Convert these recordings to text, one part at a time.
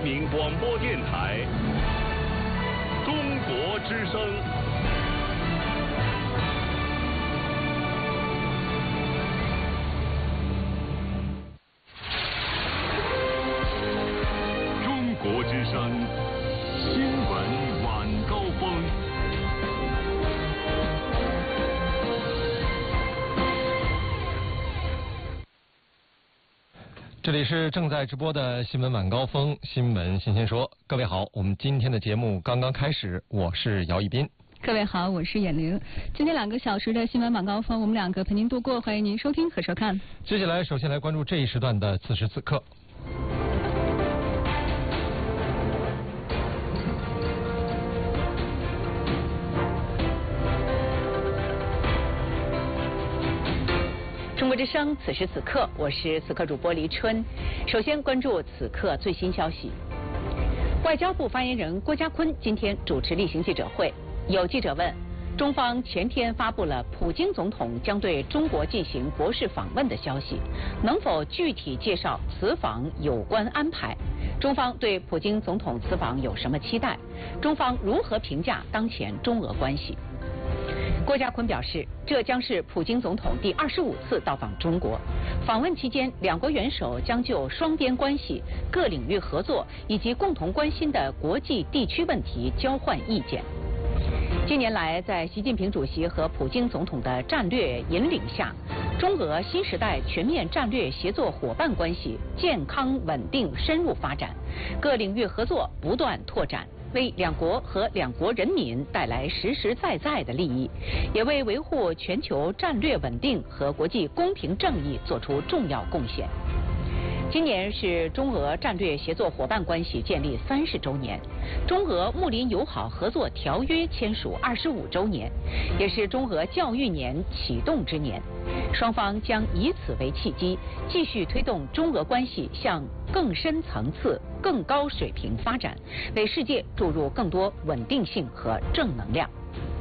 民广播电台中国之声。中国之声新闻晚高峰。 这里是正在直播的新闻晚高峰，新闻新鲜说。各位好，我们今天的节目刚刚开始，我是姚一斌。 各位好，我是闫玲。今天2个小时的新闻晚高峰，我们2个陪您度过，欢迎您收听和收看。 接下来，首先来关注这一时段的此时此刻。 中国之声此时此刻，我是此刻主播黎春。首先关注此刻最新消息。外交部发言人郭家坤今天主持例行记者会，有记者问，中方前天发布了普京总统将对中国进行国事访问的消息，能否具体介绍此访有关安排？中方对普京总统此访有什么期待？中方如何评价当前中俄关系？郭家坤表示，这将是普京总统第25次到访中国。访问期间，两国元首将就双边关系、各领域合作以及共同关心的国际地区问题交换意见。近年来，在习近平主席和普京总统的战略引领下，中俄新时代全面战略协作伙伴关系健康稳定深入发展，各领域合作不断拓展，为两国和两国人民带来实实在在的利益，也为维护全球战略稳定和国际公平正义做出重要贡献。今年是中俄战略协作伙伴关系建立30周年，中俄睦邻友好合作条约签署25周年，也是中俄教育年启动之年。双方将以此为契机，继续推动中俄关系向更深层次、更高水平发展，为世界注入更多稳定性和正能量。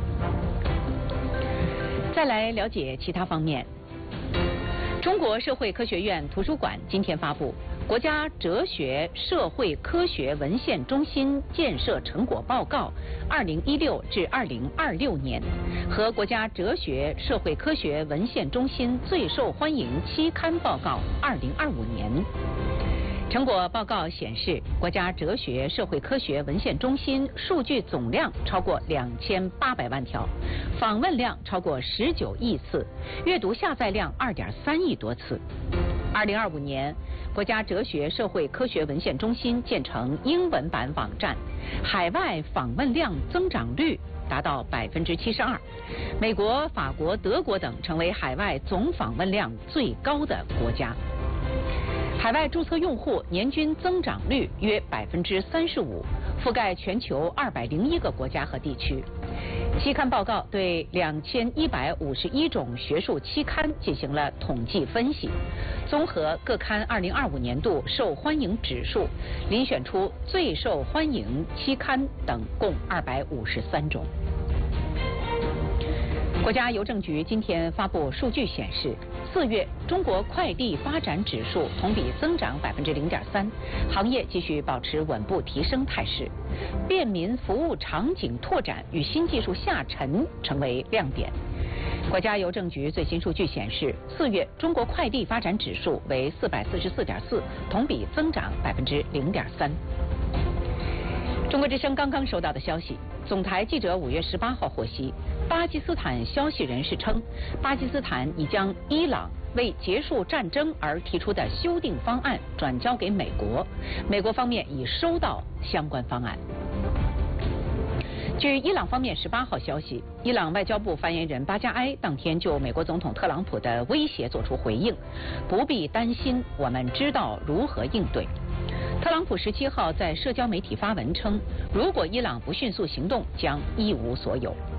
再来了解其他方面。中国社会科学院图书馆今天发布《国家哲学社会科学文献中心建设成果报告（2016至2026年）》和《国家哲学社会科学文献中心最受欢迎期刊报告（2025年）》。成果报告显示，国家哲学社会科学文献中心数据总量超过2800万条，访问量超过19亿次，阅读下载量2.3亿多次。2025年，国家哲学社会科学文献中心建成英文版网站，海外访问量增长率达到72%，美国、法国、德国等成为海外总访问量最高的国家。海外注册用户年均增长率约35%，覆盖全球201个国家和地区。期刊报告对2151种学术期刊进行了统计分析，综合各刊2025年度受欢迎指数，遴选出最受欢迎期刊等共253种。国家邮政局今天发布数据显示，4月中国快递发展指数同比增长0.3%，行业继续保持稳步提升态势。便民服务场景拓展与新技术下沉成为亮点。国家邮政局最新数据显示，4月中国快递发展指数为444.4，同比增长0.3%。中国之声刚刚收到的消息，总台记者5月18号获悉，巴基斯坦消息人士称，巴基斯坦已将伊朗为结束战争而提出的修订方案转交给美国，美国方面已收到相关方案。据伊朗方面18号消息，伊朗外交部发言人巴加埃当天就美国总统特朗普的威胁作出回应，不必担心，我们知道如何应对。特朗普17号在社交媒体发文称，如果伊朗不迅速行动，将一无所有。